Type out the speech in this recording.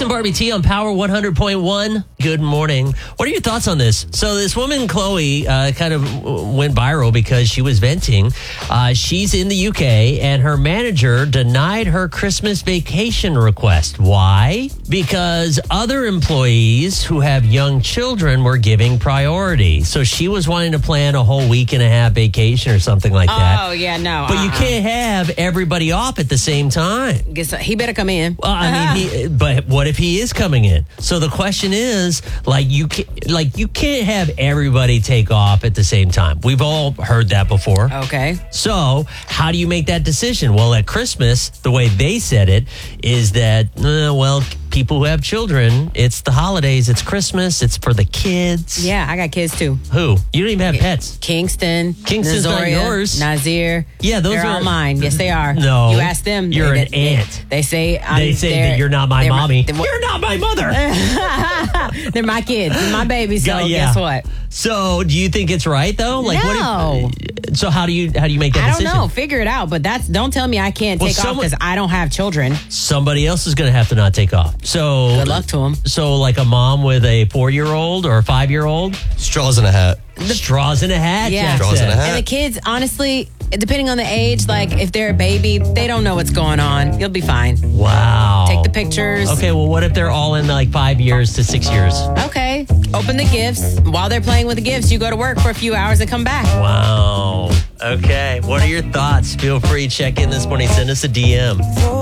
and Barbie T on Power 100.1. Good morning. What are your thoughts on this? So this woman, Chloe, kind of went viral because she was venting. She's in the UK, and her manager denied her Christmas vacation request. Why? Because other employees who have young children were giving priority. So she was wanting to plan a whole week and a half vacation or something like that. Oh, yeah, no. But you can't have everybody off at the same time. He better come in. Well, I mean, but what if he is coming in? So the question is, you can't have everybody take off at the same time. We've all heard that before. Okay. So how do you make that decision? Well, at Christmas, the way they said it is that, people who have children, it's the holidays, it's Christmas, it's for the kids. Yeah, I got kids too. Who? You don't even have pets. Kingston's Nazoria, not yours. Nazir. Yeah, they're all mine. Yes, they are. No. You ask them. You're an aunt. They say that you're not my mommy. You're not my mother. They're my kids. They're my babies. So guess what? So do you think it's right though? No. So how do you make that decision? I don't know. Figure it out. But don't tell me I can't take off because I don't have children. Somebody else is going to have to not take off. So good luck to them. So like a mom with a 4-year-old or a 5-year-old? Straws in a hat. Straws in a hat. Yeah. Straws in a hat. And the kids, honestly, depending on the age, if they're a baby, they don't know what's going on. You'll be fine. Wow. Take the pictures. Okay, well, what if they're all in 5 years to 6 years? Okay. Open the gifts. While they're playing with the gifts, you go to work for a few hours and come back. Wow. Okay. What are your thoughts? Feel free to check in this morning. Send us a DM.